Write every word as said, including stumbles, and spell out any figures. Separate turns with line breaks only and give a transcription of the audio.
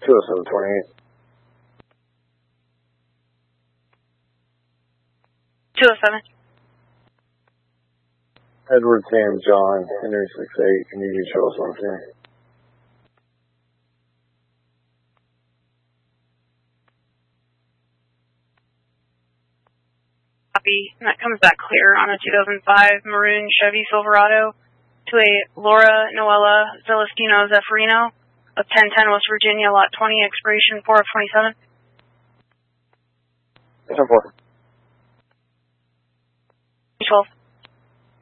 two oh seven twenty-eight.
two oh seven.
Edward Sam John, Henry six eight, can you show us one thing?
Copy. And that comes back clear on a two thousand five maroon Chevy Silverado to a Laura Noella Celestino Zeffirino of ten ten West Virginia, lot twenty, expiration four of twenty-seven.
ten four.
twelve.